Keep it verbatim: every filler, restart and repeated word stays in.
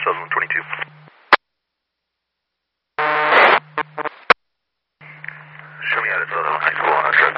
Southern twenty-two. Show me out at Southern High School on a truck.